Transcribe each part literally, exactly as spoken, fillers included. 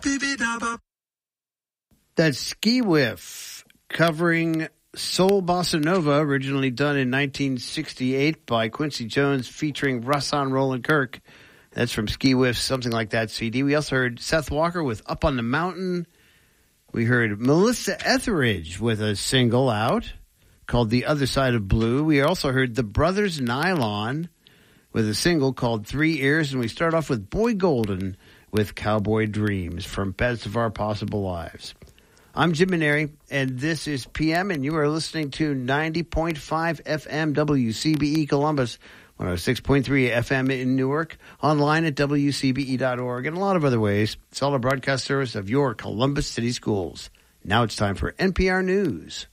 That's Ski Whiff covering Soul Bossa Nova, originally done in nineteen sixty-eight by Quincy Jones featuring Russon Roland Kirk. That's from Ski Whiff's Something Like That C D. We also heard Seth Walker with Up on the Mountain. We heard Melissa Etheridge with a single out called The Other Side of Blue. We also heard The Brothers Nylon with a single called Three Ears. And we start off with Boy Golden with Cowboy Dreams from Best of Our Possible Lives. I'm Jim Maneri, and this is P M, and you are listening to ninety point five F M W C B E Columbus, one oh six point three F M in Newark, online at W C B E dot org, and a lot of other ways. It's all a broadcast service of your Columbus City Schools. Now it's time for N P R News.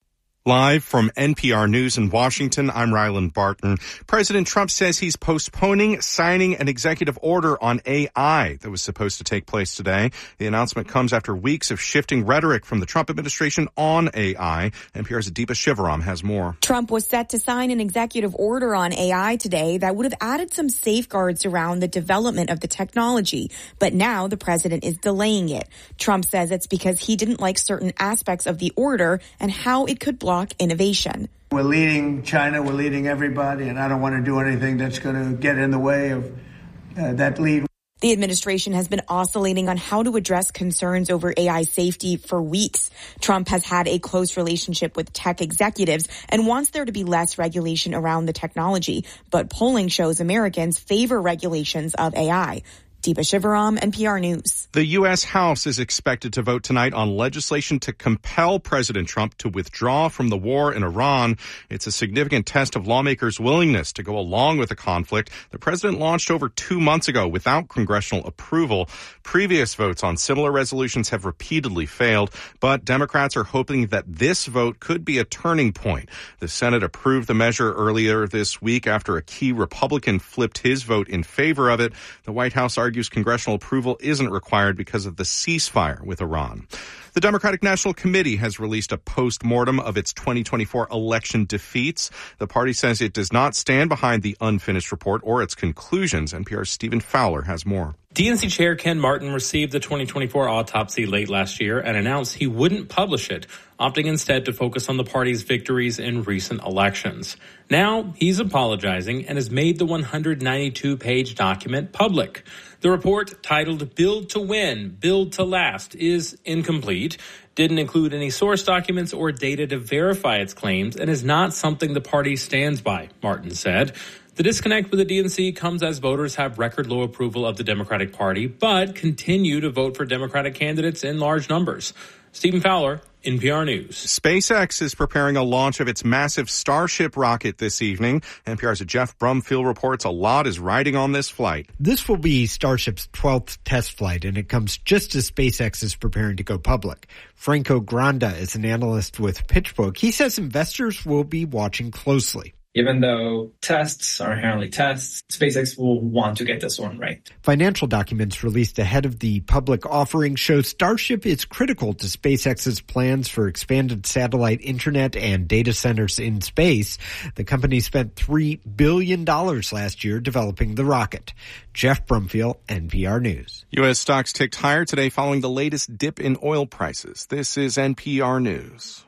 Live from N P R News in Washington, I'm Ryland Barton. President Trump says he's postponing signing an executive order on A I that was supposed to take place today. The announcement comes after weeks of shifting rhetoric from the Trump administration on A I. N P R's Deepa Shivaram has more. Trump was set to sign an executive order on A I today that would have added some safeguards around the development of the technology. But now the president is delaying it. Trump says it's because he didn't like certain aspects of the order and how it could block innovation. We're leading China, we're leading everybody, and I don't want to do anything that's going to get in the way of uh, that lead. The administration has been oscillating on how to address concerns over A I safety for weeks. Trump has had a close relationship with tech executives and wants there to be less regulation around the technology. But polling shows Americans favor regulations of A I. Deepa Shivaram, N P R News. The U S. House is expected to vote tonight on legislation to compel President Trump to withdraw from the war in Iran. It's a significant test of lawmakers' willingness to go along with the conflict the president launched over two months ago without congressional approval. Previous votes on similar resolutions have repeatedly failed, but Democrats are hoping that this vote could be a turning point. The Senate approved the measure earlier this week after a key Republican flipped his vote in favor of it. The White House argued argues congressional approval isn't required because of the ceasefire with Iran. The Democratic National Committee has released a post-mortem of its twenty twenty-four election defeats. The party says it does not stand behind the unfinished report or its conclusions. N P R's Stephen Fowler has more. D N C Chair Ken Martin received the twenty twenty-four autopsy late last year and announced he wouldn't publish it, opting instead to focus on the party's victories in recent elections. Now he's apologizing and has made the one hundred ninety-two page document public. The report, titled Build to Win, Build to Last, is incomplete, didn't include any source documents or data to verify its claims, and is not something the party stands by, Martin said. The disconnect with the D N C comes as voters have record low approval of the Democratic Party, but continue to vote for Democratic candidates in large numbers. Stephen Fowler, N P R News. SpaceX is preparing a launch of its massive Starship rocket this evening. N P R's Jeff Brumfield reports a lot is riding on this flight. This will be Starship's twelfth test flight, and it comes just as SpaceX is preparing to go public. Franco Granda is an analyst with PitchBook. He says investors will be watching closely. Even though tests are inherently tests, SpaceX will want to get this one right. Financial documents released ahead of the public offering show Starship is critical to SpaceX's plans for expanded satellite internet and data centers in space. The company spent three billion dollars last year developing the rocket. Jeff Brumfield, N P R News. U S stocks ticked higher today following the latest dip in oil prices. This is N P R News.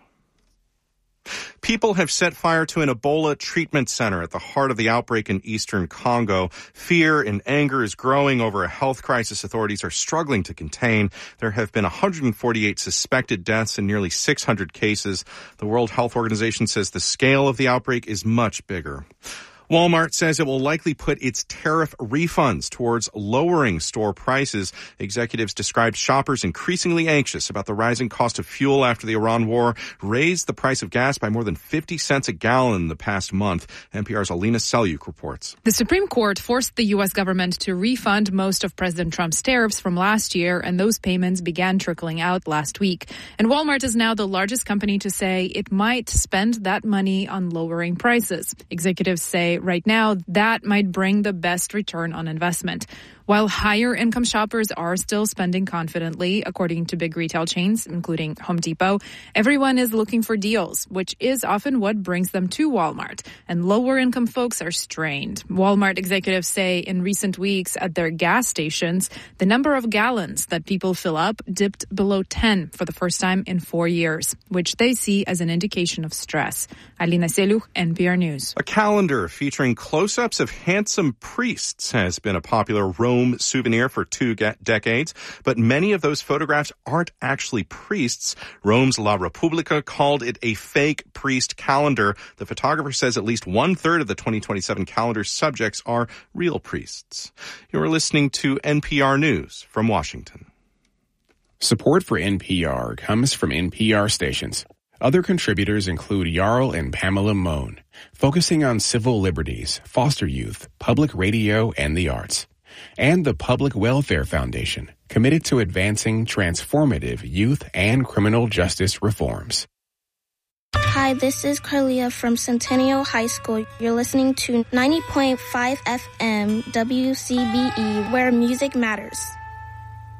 People have set fire to an Ebola treatment center at the heart of the outbreak in eastern Congo. Fear and anger is growing over a health crisis authorities are struggling to contain. There have been one hundred forty-eight suspected deaths and nearly six hundred cases. The World Health Organization says the scale of the outbreak is much bigger. Walmart says it will likely put its tariff refunds towards lowering store prices. Executives described shoppers increasingly anxious about the rising cost of fuel after the Iran war raised the price of gas by more than fifty cents a gallon in the past month. N P R's Alina Selyuk reports. The Supreme Court forced the U S government to refund most of President Trump's tariffs from last year, and those payments began trickling out last week. And Walmart is now the largest company to say it might spend that money on lowering prices. Executives say right now that might bring the best return on investment. While higher income shoppers are still spending confidently, according to big retail chains, including Home Depot, everyone is looking for deals, which is often what brings them to Walmart. And lower income folks are strained. Walmart executives say in recent weeks at their gas stations, the number of gallons that people fill up dipped below ten for the first time in four years, which they see as an indication of stress. Alina Seluch, N P R News. A calendar featuring close-ups of handsome priests has been a popular Rome souvenir for two ge- decades, but many of those photographs aren't actually priests. Rome's La Repubblica called it a fake priest calendar. The photographer says at least one-third of the twenty twenty-seven calendar subjects are real priests. You're listening to N P R News from Washington. Support for N P R comes from N P R stations. Other contributors include Jarl and Pamela Mohn, focusing on civil liberties, foster youth, public radio, and the arts. And the Public Welfare Foundation, committed to advancing transformative youth and criminal justice reforms. Hi, this is Carlia from Centennial High School. You're listening to ninety point five F M W C B E, where music matters.